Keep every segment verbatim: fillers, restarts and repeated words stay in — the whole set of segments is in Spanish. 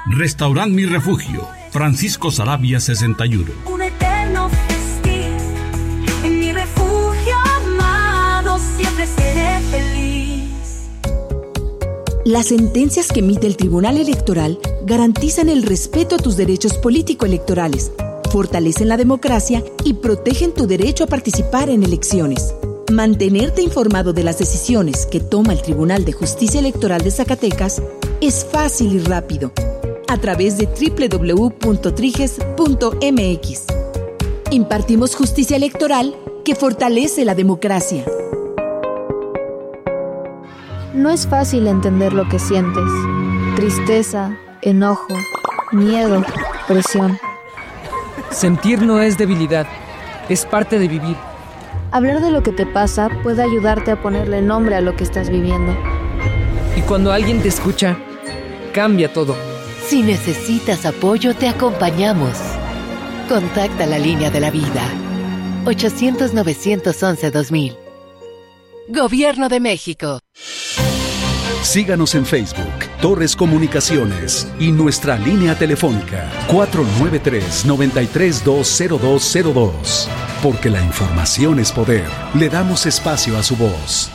Restaurant Mi Refugio, Francisco Saravia sesenta y uno. Un eterno festín, en mi refugio amado siempre seré feliz. Las sentencias que emite el Tribunal Electoral garantizan el respeto a tus derechos político-electorales, fortalecen la democracia y protegen tu derecho a participar en elecciones. Mantenerte informado de las decisiones que toma el Tribunal de Justicia Electoral de Zacatecas es fácil y rápido, a través de doble u doble u doble u punto triges punto eme equis. Impartimos justicia electoral que fortalece la democracia. No es fácil entender lo que sientes. Tristeza, enojo, miedo, presión. Sentir no es debilidad, es parte de vivir. Hablar de lo que te pasa puede ayudarte a ponerle nombre a lo que estás viviendo. Y cuando alguien te escucha, cambia todo. Si necesitas apoyo, te acompañamos. Contacta la línea de la vida. ochocientos, novecientos once, dos mil. Gobierno de México. Síganos en Facebook, Torres Comunicaciones, y nuestra línea telefónica cuatro nueve tres, nueve tres dos, cero dos cero dos. Porque la información es poder. Le damos espacio a su voz.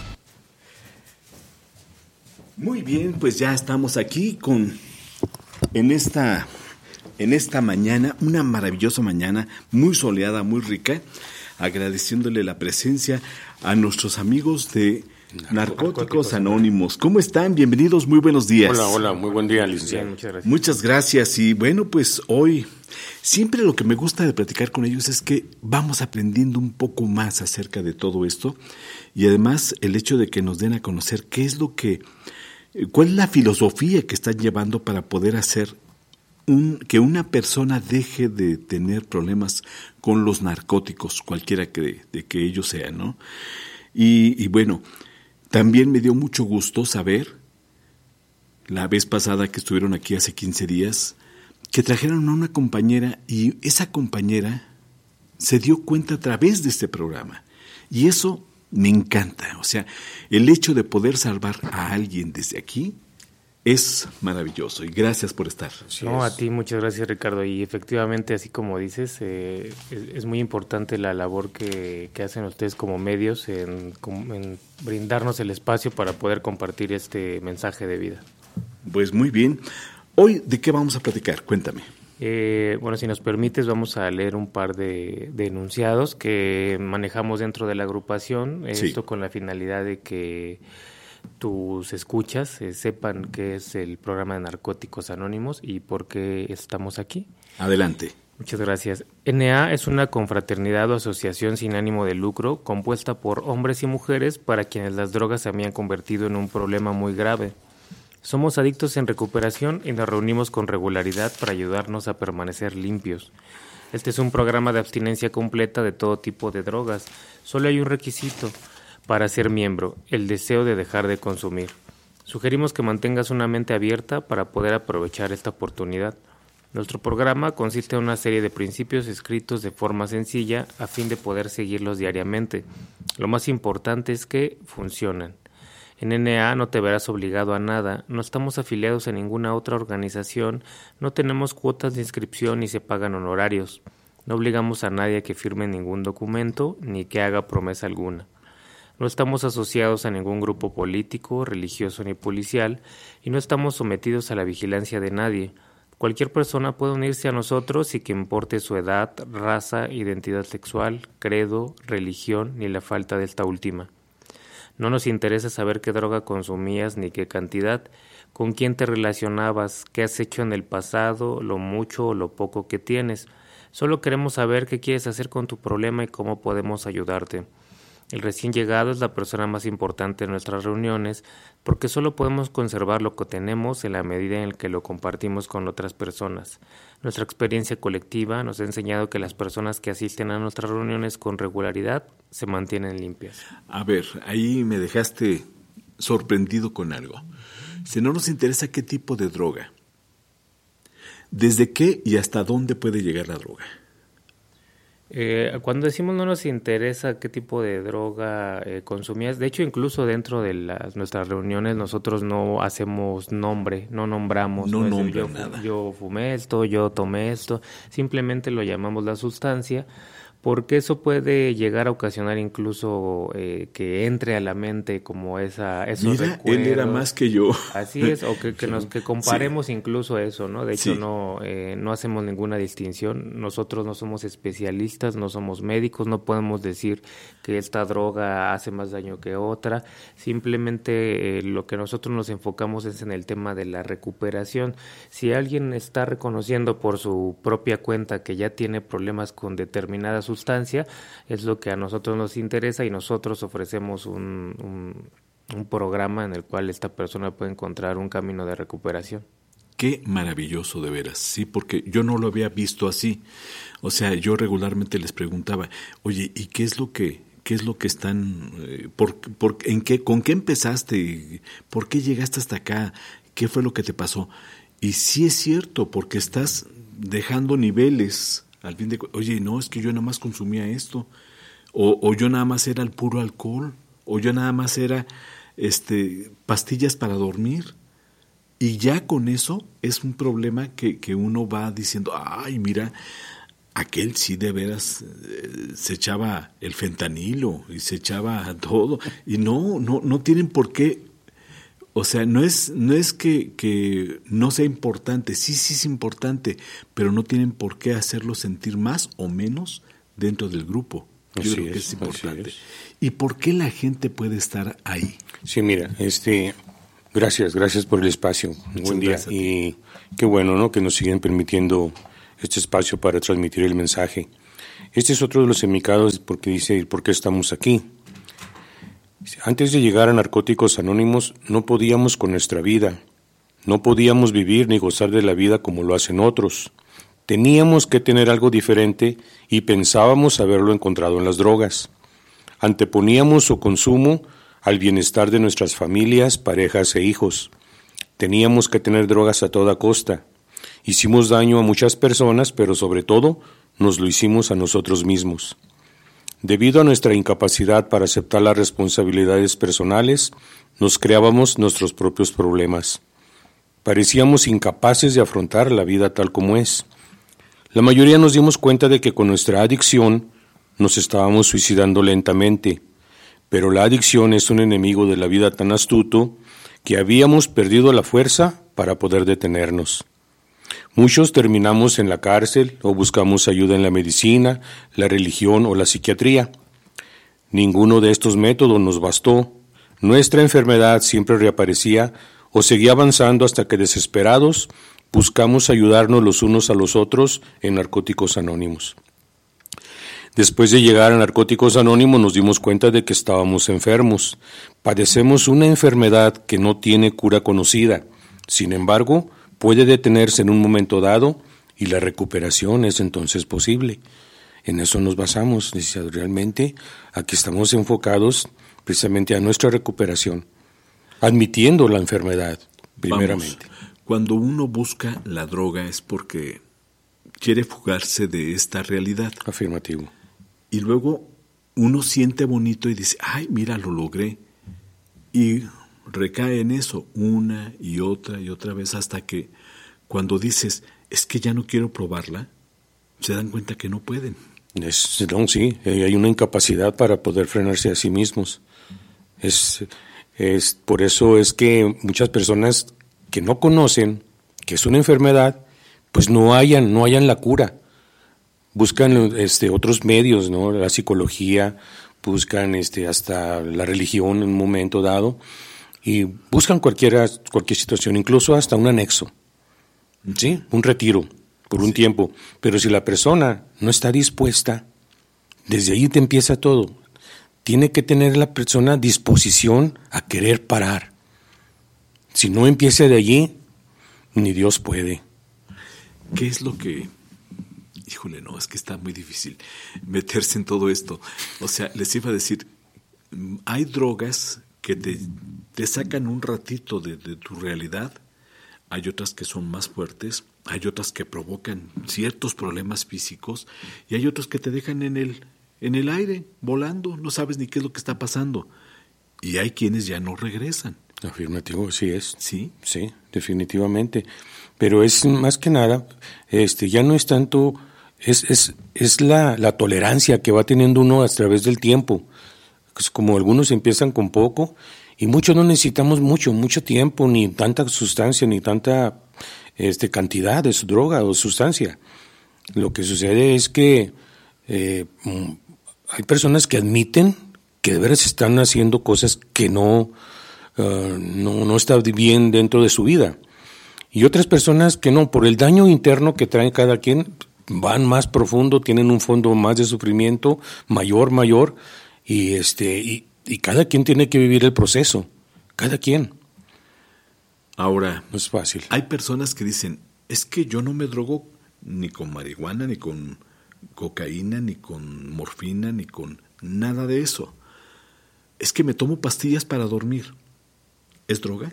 Muy bien, pues ya estamos aquí con en esta en esta mañana, una maravillosa mañana, muy soleada, muy rica, agradeciéndole la presencia a nuestros amigos de Narcóticos, Narcóticos Anónimos. ¿Cómo están? Bienvenidos, muy buenos días. Hola, hola, muy buen día, licenciado. Muchas gracias. Muchas gracias. Y bueno, pues hoy siempre lo que me gusta de platicar con ellos es que vamos aprendiendo un poco más acerca de todo esto, y además el hecho de que nos den a conocer qué es lo que, cuál es la filosofía que están llevando para poder hacer un, que una persona deje de tener problemas con los narcóticos, cualquiera que, de que ellos sean, ¿no? Y, y bueno, también me dio mucho gusto saber, la vez pasada que estuvieron aquí hace quince días, que trajeron a una compañera, y esa compañera se dio cuenta a través de este programa. Y eso me encanta. O sea, el hecho de poder salvar a alguien desde aquí es maravilloso. Y gracias por estar. No, a ti muchas gracias, Ricardo. Y efectivamente, así como dices, eh, es, es muy importante la labor que, que hacen ustedes como medios en, en brindarnos el espacio para poder compartir este mensaje de vida. Pues muy bien. Hoy, ¿de qué vamos a platicar? Cuéntame. Eh, bueno, si nos permites, vamos a leer un par de, de enunciados que manejamos dentro de la agrupación, sí. Esto con la finalidad de que tus escuchas eh, sepan qué es el programa de Narcóticos Anónimos y por qué estamos aquí. Adelante. Muchas gracias. N A es una confraternidad o asociación sin ánimo de lucro compuesta por hombres y mujeres para quienes las drogas se habían convertido en un problema muy grave. Somos adictos en recuperación y nos reunimos con regularidad para ayudarnos a permanecer limpios. Este es un programa de abstinencia completa de todo tipo de drogas. Solo hay un requisito para ser miembro, el deseo de dejar de consumir. Sugerimos que mantengas una mente abierta para poder aprovechar esta oportunidad. Nuestro programa consiste en una serie de principios escritos de forma sencilla a fin de poder seguirlos diariamente. Lo más importante es que funcionan. En N A no te verás obligado a nada, no estamos afiliados a ninguna otra organización, no tenemos cuotas de inscripción ni se pagan honorarios. No obligamos a nadie a que firme ningún documento ni que haga promesa alguna. No estamos asociados a ningún grupo político, religioso ni policial y no estamos sometidos a la vigilancia de nadie. Cualquier persona puede unirse a nosotros sin que importe su edad, raza, identidad sexual, credo, religión ni la falta de esta última. No nos interesa saber qué droga consumías ni qué cantidad, con quién te relacionabas, qué has hecho en el pasado, lo mucho o lo poco que tienes. Solo queremos saber qué quieres hacer con tu problema y cómo podemos ayudarte. El recién llegado es la persona más importante en nuestras reuniones porque solo podemos conservar lo que tenemos en la medida en que lo compartimos con otras personas. Nuestra experiencia colectiva nos ha enseñado que las personas que asisten a nuestras reuniones con regularidad se mantienen limpias. A ver, ahí me dejaste sorprendido con algo. Si no nos interesa qué tipo de droga, ¿desde qué y hasta dónde puede llegar la droga? Eh, cuando decimos no nos interesa qué tipo de droga eh, consumías, de hecho incluso dentro de las, nuestras reuniones nosotros no hacemos nombre, no nombramos. No, no nombra yo, nada. Yo fumé esto, yo tomé esto, simplemente lo llamamos la sustancia, porque eso puede llegar a ocasionar incluso eh, que entre a la mente como esa esos Mira, recuerdos. él era más que yo. Así es, o que, que nos que comparemos Sí. incluso eso, ¿no? De hecho, Sí. no eh, no hacemos ninguna distinción. Nosotros no somos especialistas, no somos médicos, no podemos decir que esta droga hace más daño que otra. Simplemente eh, lo que nosotros nos enfocamos es en el tema de la recuperación. Si alguien está reconociendo por su propia cuenta que ya tiene problemas con determinadas sustancia, es lo que a nosotros nos interesa y nosotros ofrecemos un, un, un programa en el cual esta persona puede encontrar un camino de recuperación. Qué maravilloso, de veras, sí, porque yo no lo había visto así. O sea, yo regularmente les preguntaba, oye, ¿y qué es lo que, qué es lo que están, eh, por, por, en qué, con qué empezaste, por qué llegaste hasta acá, qué fue lo que te pasó? Y sí es cierto, porque estás dejando niveles. Al fin de oye, no, es que yo nada más consumía esto, o, o yo nada más era el puro alcohol, o yo nada más era este pastillas para dormir, y ya con eso es un problema que, que uno va diciendo, ay, mira, aquel sí de veras eh, se echaba el fentanilo y se echaba todo, y no, no, no tienen por qué. O sea, no es no es que, que no sea importante, sí, sí es importante, pero no tienen por qué hacerlo sentir más o menos dentro del grupo. Yo así creo es, que es importante. es. ¿Y por qué la gente puede estar ahí? Sí, mira, este, gracias, gracias por el espacio. Muchas Buen día. gracias. Y qué bueno, ¿no?, que nos siguen permitiendo este espacio para transmitir el mensaje. Este es otro de los significados porque dice, ¿por qué estamos aquí? Antes de llegar a Narcóticos Anónimos no podíamos con nuestra vida, no podíamos vivir ni gozar de la vida como lo hacen otros. Teníamos que tener algo diferente y pensábamos haberlo encontrado en las drogas. Anteponíamos su consumo al bienestar de nuestras familias, parejas e hijos. Teníamos que tener drogas a toda costa. Hicimos daño a muchas personas, pero sobre todo nos lo hicimos a nosotros mismos. Debido a nuestra incapacidad para aceptar las responsabilidades personales, nos creábamos nuestros propios problemas. Parecíamos incapaces de afrontar la vida tal como es. La mayoría nos dimos cuenta de que con nuestra adicción nos estábamos suicidando lentamente, pero la adicción es un enemigo de la vida tan astuto que habíamos perdido la fuerza para poder detenernos. Muchos terminamos en la cárcel o buscamos ayuda en la medicina, la religión o la psiquiatría. Ninguno de estos métodos nos bastó. Nuestra enfermedad siempre reaparecía o seguía avanzando hasta que desesperados buscamos ayudarnos los unos a los otros en Narcóticos Anónimos. Después de llegar a Narcóticos Anónimos nos dimos cuenta de que estábamos enfermos. Padecemos una enfermedad que no tiene cura conocida. Sin embargo, puede detenerse en un momento dado y la recuperación es entonces posible. En eso nos basamos, dice, realmente aquí estamos enfocados precisamente a nuestra recuperación, admitiendo la enfermedad, primeramente. Vamos, cuando uno busca la droga es porque quiere fugarse de esta realidad. Afirmativo. Y luego uno siente bonito y dice, ay, mira, lo logré. Y recae en eso una y otra y otra vez hasta que cuando dices, es que ya no quiero probarla, se dan cuenta que no pueden. Es, no, sí, hay una incapacidad para poder frenarse a sí mismos. Es, es, por eso es que muchas personas que no conocen que es una enfermedad, pues no hayan, no hayan la cura. Buscan este, otros medios, ¿no? La psicología, buscan este, hasta la religión en un momento dado, y buscan cualquiera, cualquier situación, incluso hasta un anexo, ¿sí? Un retiro por un sí. tiempo. Pero si la persona no está dispuesta, desde ahí te empieza todo. Tiene que tener la persona disposición a querer parar. Si no empieza de allí, ni Dios puede. ¿Qué es lo que...? Híjole, no, es que está muy difícil meterse en todo esto. O sea, les iba a decir, hay drogas que te, te sacan un ratito de, de tu realidad, hay otras que son más fuertes, hay otras que provocan ciertos problemas físicos y hay otras que te dejan en el, en el aire, volando, no sabes ni qué es lo que está pasando. Y hay quienes ya no regresan. Afirmativo, sí es. Sí. Sí, definitivamente. Pero es más que nada, este, ya no es tanto, es, es, es la, la tolerancia que va teniendo uno a través del tiempo. Es como algunos empiezan con poco y muchos no necesitamos mucho, mucho tiempo, ni tanta sustancia, ni tanta este, cantidad de su droga o sustancia. Lo que sucede es que eh, hay personas que admiten que de veras están haciendo cosas que no, uh, no, no están bien dentro de su vida. Y otras personas que no, por el daño interno que traen cada quien, van más profundo, tienen un fondo más de sufrimiento, mayor, mayor, y este y, y cada quien tiene que vivir el proceso, cada quien. Ahora, no es fácil. Hay personas que dicen, es que yo no me drogo ni con marihuana, ni con cocaína, ni con morfina, ni con nada de eso. Es que me tomo pastillas para dormir. ¿Es droga?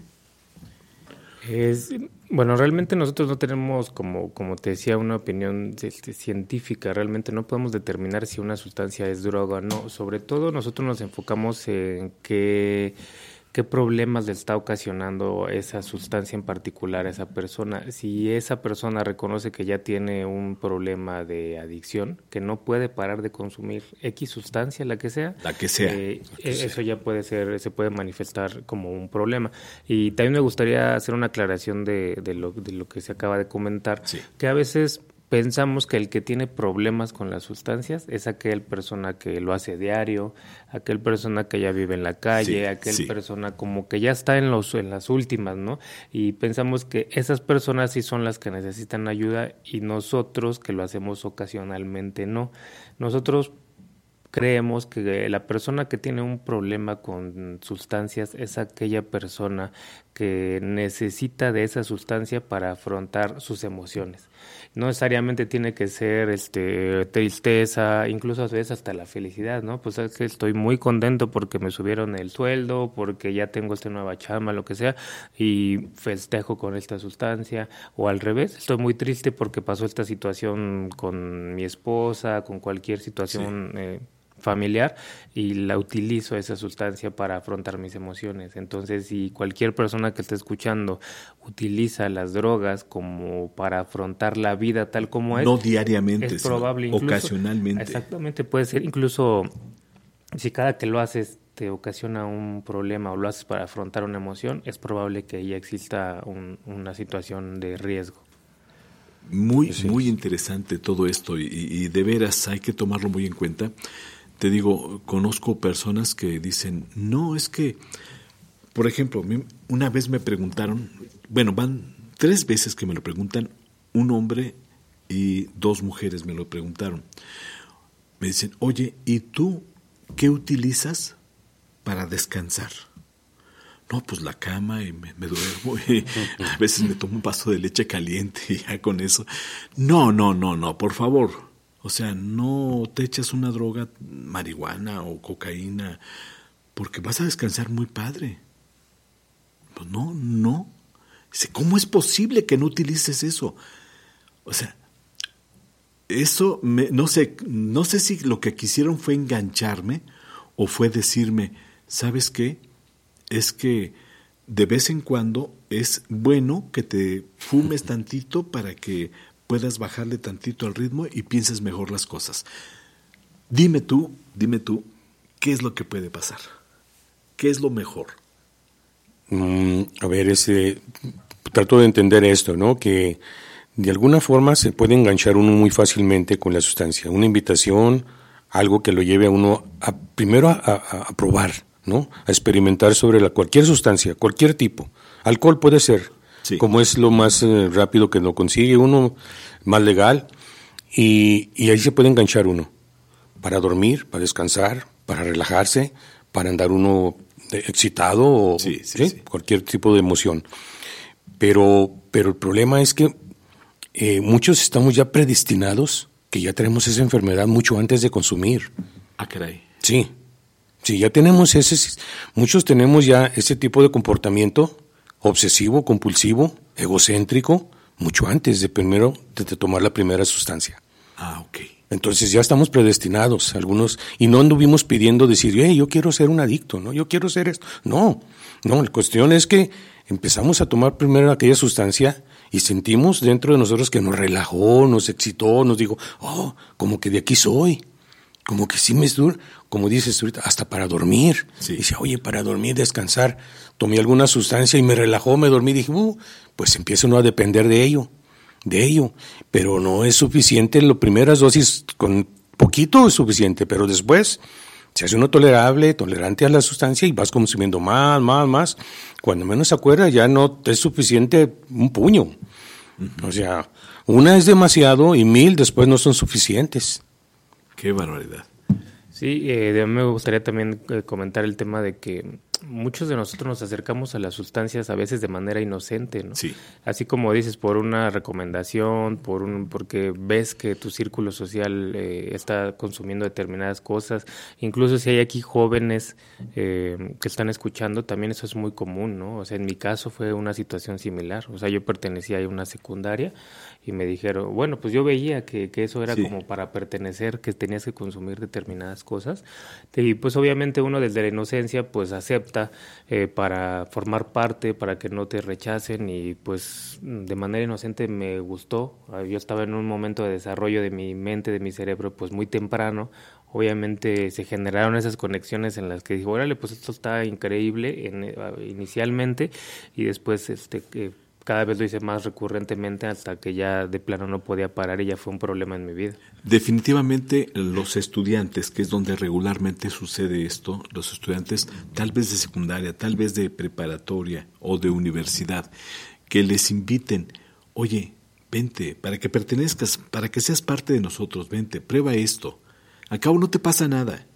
Es, bueno, realmente nosotros no tenemos, como, como te decía, una opinión este, científica. Realmente no podemos determinar si una sustancia es droga o no. Sobre todo nosotros nos enfocamos en qué, qué problemas le está ocasionando esa sustancia en particular a esa persona. Si esa persona reconoce que ya tiene un problema de adicción, que no puede parar de consumir X sustancia, la que sea, la que sea, eh, la que eso sea. ya puede ser, se puede manifestar como un problema. Y también me gustaría hacer una aclaración de, de, lo, de lo que se acaba de comentar, sí. que a veces pensamos que el que tiene problemas con las sustancias es aquel persona que lo hace diario, aquel persona que ya vive en la calle, sí, aquel sí. persona como que ya está en los en las últimas, ¿no? Y pensamos que esas personas sí son las que necesitan ayuda y nosotros que lo hacemos ocasionalmente no. Nosotros creemos que la persona que tiene un problema con sustancias es aquella persona que necesita de esa sustancia para afrontar sus emociones. No necesariamente tiene que ser este tristeza, incluso a veces hasta la felicidad, ¿no? Pues es que estoy muy contento porque me subieron el sueldo, porque ya tengo esta nueva chamba, lo que sea, y festejo con esta sustancia. O al revés, estoy muy triste porque pasó esta situación con mi esposa, con cualquier situación sí. eh, familiar, y la utilizo esa sustancia para afrontar mis emociones. Entonces, si cualquier persona que esté escuchando utiliza las drogas como para afrontar la vida tal como es, no diariamente, es probable, sino incluso, ocasionalmente. Exactamente, puede ser, incluso si cada que lo haces te ocasiona un problema o lo haces para afrontar una emoción, es probable que ya exista un, una situación de riesgo. Muy, sí. muy interesante todo esto y, y de veras hay que tomarlo muy en cuenta. Te digo, conozco personas que dicen, no, es que, por ejemplo, una vez me preguntaron, bueno, van tres veces que me lo preguntan, un hombre y dos mujeres me lo preguntaron. Me dicen, oye, ¿y tú qué utilizas para descansar? No, pues la cama y me, me duermo y a veces me tomo un vaso de leche caliente y ya con eso. No, no, no, no, por favor. O sea, no te echas una droga, marihuana o cocaína, porque vas a descansar muy padre. Pues no, no. Dice, ¿cómo es posible que no utilices eso? O sea, eso, me, no sé, no sé si lo que quisieron fue engancharme o fue decirme, ¿sabes qué? Es que de vez en cuando es bueno que te fumes tantito para que puedas bajarle tantito al ritmo y pienses mejor las cosas. Dime tú, dime tú, ¿qué es lo que puede pasar? ¿Qué es lo mejor? Mm, a ver, ese, trato de entender esto, ¿no? Que de alguna forma se puede enganchar uno muy fácilmente con la sustancia. Una invitación, algo que lo lleve a uno a, primero a, a, a probar, ¿no? A experimentar sobre la, cualquier sustancia, cualquier tipo. Alcohol puede ser. Sí. Como es lo más eh, rápido que lo consigue uno, más legal, y, y ahí se puede enganchar uno, para dormir, para descansar, para relajarse, para andar uno excitado o sí, sí, ¿sí? Sí. cualquier tipo de emoción. Pero, pero el problema es que eh, muchos estamos ya predestinados, que ya tenemos esa enfermedad mucho antes de consumir. Ah, caray. Sí, sí, ya tenemos ese, muchos tenemos ya ese tipo de comportamiento obsesivo, compulsivo, egocéntrico, mucho antes de primero de tomar la primera sustancia. Ah, ok. Entonces ya estamos predestinados, algunos, y no anduvimos pidiendo decir, hey, yo quiero ser un adicto, ¿no? Yo quiero ser esto. No, no, la cuestión es que empezamos a tomar primero aquella sustancia y sentimos dentro de nosotros que nos relajó, nos excitó, nos dijo, oh, como que de aquí soy, como que sí me es duro, como dices ahorita, hasta para dormir. Sí. Dice, oye, para dormir, descansar, tomé alguna sustancia y me relajó, me dormí, dije, uh, pues empieza uno a depender de ello. de ello, pero no es suficiente, las primeras dosis con poquito es suficiente, pero después se hace uno tolerable, tolerante a la sustancia y vas consumiendo más, más, más, cuando menos se acuerda ya no es suficiente un puño, uh-huh. O sea, una es demasiado y mil después no son suficientes. Qué barbaridad. Sí, eh, a mí me gustaría también eh, comentar el tema de que muchos de nosotros nos acercamos a las sustancias a veces de manera inocente, ¿no? Sí. Así como dices, por una recomendación, por un porque ves que tu círculo social eh, está consumiendo determinadas cosas. Incluso si hay aquí jóvenes eh, que están escuchando, también eso es muy común, ¿no? O sea, en mi caso fue una situación similar. O sea, yo pertenecía a una secundaria y me dijeron, bueno, pues yo veía que, que eso era sí. como para pertenecer, que tenías que consumir determinadas cosas. Y pues obviamente uno desde la inocencia pues acepta eh, para formar parte, para que no te rechacen y pues de manera inocente me gustó. Yo estaba en un momento de desarrollo de mi mente, de mi cerebro pues muy temprano. Obviamente se generaron esas conexiones en las que dije, órale, pues esto está increíble en, inicialmente y después este que cada vez lo hice más recurrentemente hasta que ya de plano no podía parar y ya fue un problema en mi vida. Definitivamente los estudiantes, que es donde regularmente sucede esto, los estudiantes tal vez de secundaria, tal vez de preparatoria o de universidad, que les inviten, oye, vente, para que pertenezcas, para que seas parte de nosotros, vente, prueba esto. Al cabo no te pasa nada.